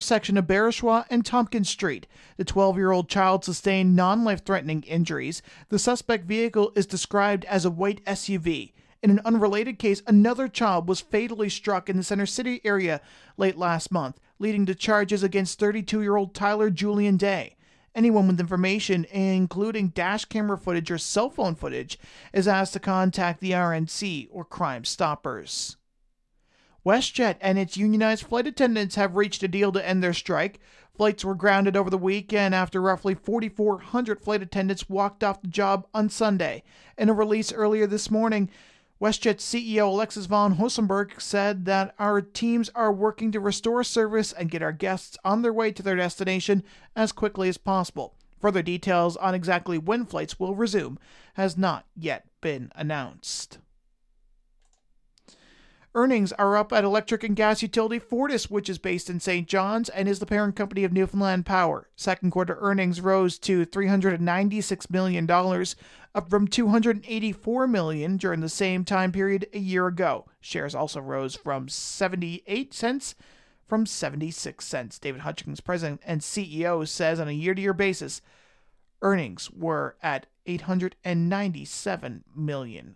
intersection of Barishaw and Tompkins Street. The 12-year-old child sustained non-life-threatening injuries. The suspect vehicle is described as a white SUV. In an unrelated case, another child was fatally struck in the Center City area late last month, leading to charges against 32-year-old Tyler Julian Day. Anyone with information, including dash camera footage or cell phone footage, is asked to contact the RNC or Crime Stoppers. WestJet and its unionized flight attendants have reached a deal to end their strike. Flights were grounded over the weekend after roughly 4,400 flight attendants walked off the job on Sunday. In a release earlier this morning, WestJet CEO Alexis von Hossenberg said that our teams are working to restore service and get our guests on their way to their destination as quickly as possible. Further details on exactly when flights will resume has not yet been announced. Earnings are up at electric and gas utility Fortis, which is based in St. John's and is the parent company of Newfoundland Power. Second quarter earnings rose to $396 million, up from $284 million during the same time period a year ago. Shares also rose from 78 cents from 76 cents. David Hutchings, president and CEO, says on a year-to-year basis, earnings were at $897 million.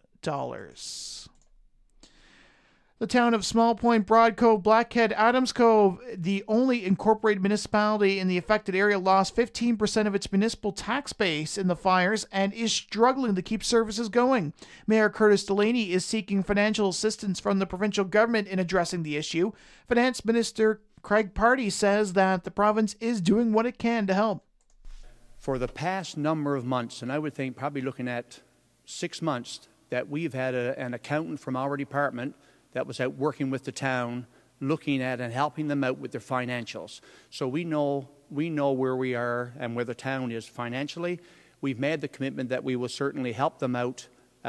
The town of Small Point, Broad Cove, Blackhead, Adams Cove, the only incorporated municipality in the affected area, lost 15% of its municipal tax base in the fires and is struggling to keep services going. Mayor Curtis Delaney is seeking financial assistance from the provincial government in addressing the issue. Finance Minister Craig Party says that the province is doing what it can to help. For the past number of months, and I would think probably looking at 6 months, that we've had an accountant from our department that was out working with the town, looking at and helping them out with their financials. So we know where we are and where the town is financially. We've made the commitment that we will certainly help them out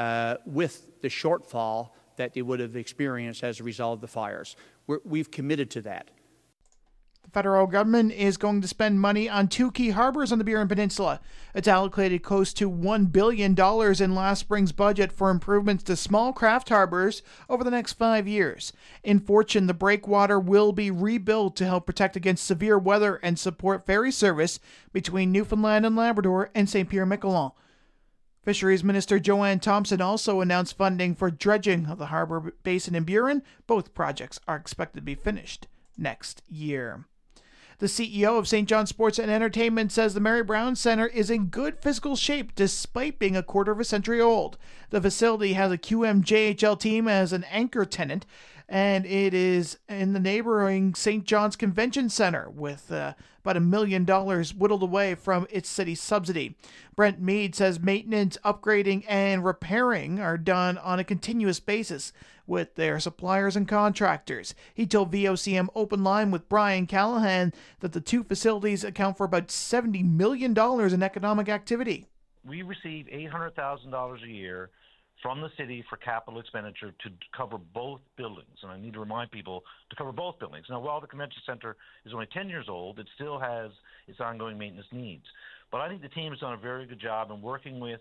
with the shortfall that they would have experienced as a result of the fires. We've committed to that. The federal government is going to spend money on two key harbors on the Burin Peninsula. It's allocated close to $1 billion in last spring's budget for improvements to small craft harbors over the next 5 years. In Fortune, the breakwater will be rebuilt to help protect against severe weather and support ferry service between Newfoundland and Labrador and St. Pierre-Miquelon. Fisheries Minister Joanne Thompson also announced funding for dredging of the harbor basin in Burin. Both projects are expected to be finished next year. The CEO of St. John Sports and Entertainment says the Mary Brown Centre is in good physical shape despite being a quarter of a century old. The facility has a QMJHL team as an anchor tenant, and it is in the neighboring St. John's Convention Centre with about $1 million whittled away from its city subsidy. Brent Mead says maintenance, upgrading, and repairing are done on a continuous basis with their suppliers and contractors. He told VOCM Open Line with Brian Callahan that the two facilities account for about $70 million in economic activity. We receive $800,000 a year from the city for capital expenditure to cover both buildings. And I need to remind people to cover both buildings. Now, while the convention center is only 10 years old, it still has its ongoing maintenance needs. But I think the team has done a very good job in working with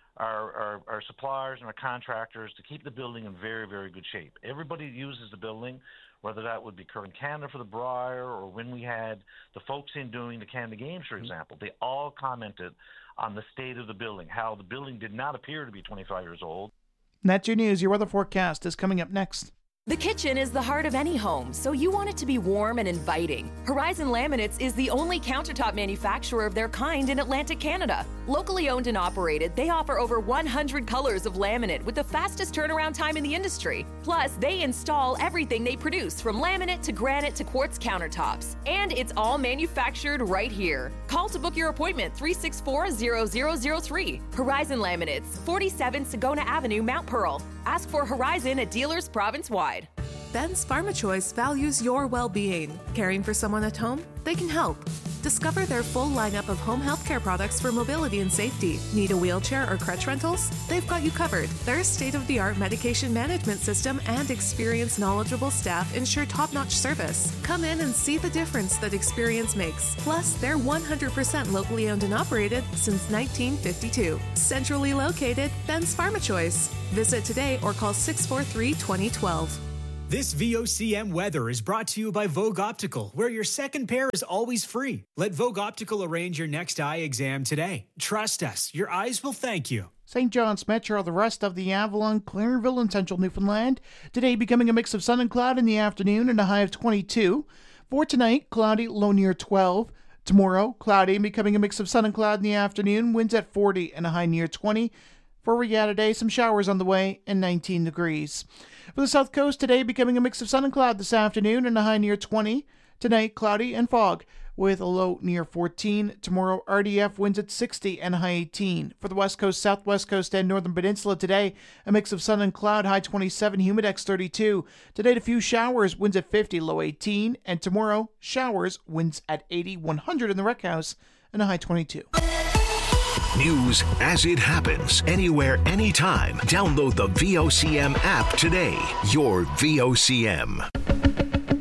our suppliers and our contractors to keep the building in very, very good shape. Everybody uses the building, whether that would be Curtin Canada for the Briar or when we had the folks in doing the Canada Games, for example. They all commented on the state of the building, how the building did not appear to be 25 years old. And that's your news. Your weather forecast is coming up next. The kitchen is the heart of any home, so you want it to be warm and inviting. Horizon Laminates is the only countertop manufacturer of their kind in Atlantic Canada. Locally owned and operated, they offer over 100 colors of laminate with the fastest turnaround time in the industry. Plus, they install everything they produce, from laminate to granite to quartz countertops. And it's all manufactured right here. Call to book your appointment, 364-0003. Horizon Laminates, 47 Sagona Avenue, Mount Pearl. Ask for Horizon at dealers province-wide. Ben's PharmaChoice values your well-being. Caring for someone at home? They can help. Discover their full lineup of home healthcare products for mobility and safety. Need a wheelchair or crutch rentals? They've got you covered. Their state-of-the-art medication management system and experienced, knowledgeable staff ensure top-notch service. Come in and see the difference that experience makes. Plus, they're 100% locally owned and operated since 1952. Centrally located, Ben's PharmaChoice. Visit today or call 643-2012. This VOCM weather is brought to you by Vogue Optical, where your second pair is always free. Let Vogue Optical arrange your next eye exam today. Trust us, your eyes will thank you. St. John's Metro, the rest of the Avalon, Clarenville, and central Newfoundland. Today becoming a mix of sun and cloud in the afternoon and a high of 22. For tonight, cloudy, low near 12. Tomorrow, cloudy and becoming a mix of sun and cloud in the afternoon, winds at 40 and a high near 20. For Regatta Day, some showers on the way and 19 degrees. For the south coast, today becoming a mix of sun and cloud this afternoon and a high near 20. Tonight, cloudy and fog with a low near 14. Tomorrow, RDF winds at 60 and a high 18. For the west coast, southwest coast, and northern peninsula today, a mix of sun and cloud, high 27, humidex 32. Today, a few showers, winds at 50, low 18. And tomorrow, showers, winds at 80, 100 in the Rec House, and a high 22. News as it happens, anywhere, anytime. Download the VOCM app today. Your VOCM.